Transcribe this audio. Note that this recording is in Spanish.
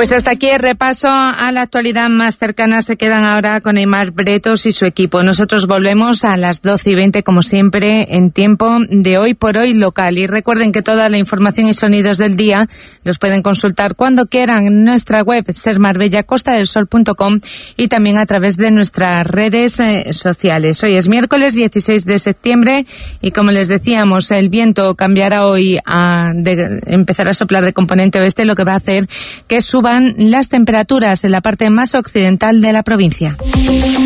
Pues hasta aquí el repaso a la actualidad más cercana. Se quedan ahora con Aimar Bretos y su equipo. Nosotros volvemos a las 12:20, como siempre, en tiempo de Hoy por Hoy local. Y recuerden que toda la información y sonidos del día los pueden consultar cuando quieran en nuestra web sermarbella-costadelsol.com y también a través de nuestras redes sociales. Hoy es miércoles 16 de septiembre y, como les decíamos, el viento cambiará hoy empezar a soplar de componente oeste, lo que va a hacer que suban las temperaturas en la parte más occidental de la provincia.